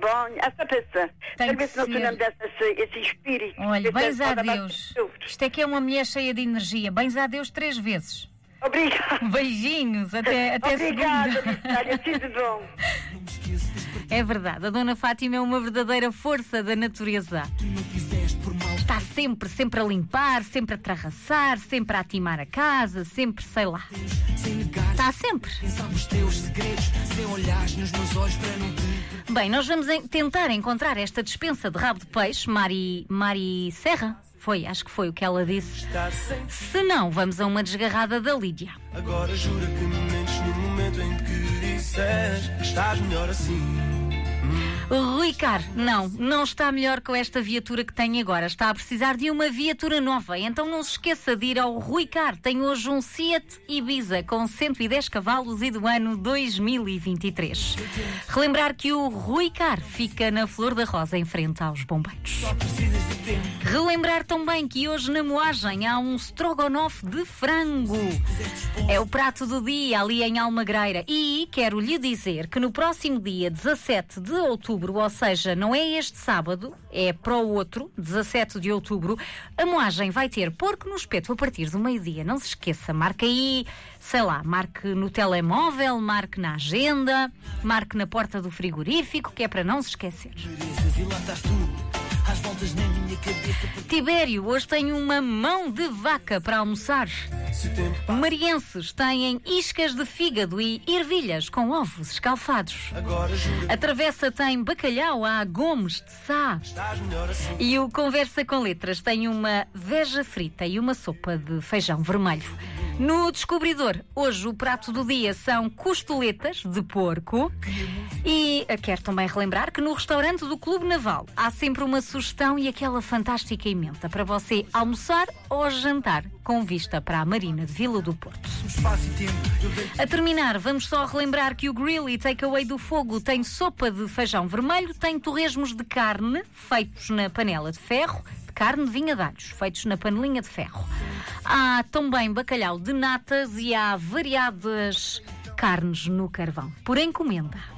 bom. Essa pessoa. Tem Ver que se não ser. tornamos esse espírito. Olha, bens a Pode Deus. abaixar. Isto é que é uma mulher cheia de energia. Bens a Deus 3 vezes. Obrigada. Beijinhos, até Obrigada, segunda. Natália. Tudo bom. É verdade, a Dona Fátima é uma verdadeira força da natureza. Está sempre a limpar, sempre a tarraçar, sempre a atimar a casa, sempre, sei lá. Está sempre. Bem, nós vamos tentar encontrar esta despensa de rabo de peixe, Mari Serra. Acho que foi o que ela disse. Se não, vamos a uma desgarrada da Lídia. Agora jura que me mentes no momento em que disseres que estás melhor assim. Rui Car, não está melhor com esta viatura que tem agora. Está a precisar de uma viatura nova. Então não se esqueça de ir ao Rui Car. Tem hoje um Seat Ibiza com 110 cavalos e do ano 2023. Relembrar que o Rui Car fica na Flor da Rosa, em frente aos Bombeiros. Relembrar também que hoje na Moagem há um strogonoff de frango. É o prato do dia ali em Almagreira. E quero lhe dizer que no próximo dia 17 de outubro, ou seja, não é este sábado, é para o outro, 17 de outubro, a Moagem vai ter porco no espeto a partir do meio-dia. Não se esqueça, marque aí, sei lá, marque no telemóvel, marque na agenda, marque na porta do frigorífico, que é para não se esquecer. Tibério, hoje tem uma mão de vaca para almoçar. Marienses têm iscas de fígado e ervilhas com ovos escalfados. A Travessa tem bacalhau à Gomes de Sá. E o Conversa com Letras tem uma veja frita e uma sopa de feijão vermelho. No Descobridor, hoje o prato do dia são costeletas de porco. E quero também relembrar que no restaurante do Clube Naval há sempre uma sugestão e aquela fantástica emenda para você almoçar ou jantar com vista para a Marina de Vila do Porto. A terminar, vamos só relembrar que o Grill e Takeaway do Fogo tem sopa de feijão vermelho, tem torresmos de carne feitos na panela de ferro, carne de vinha de alhos, feitos na panelinha de ferro. Há também bacalhau de natas e há variadas carnes no carvão, por encomenda.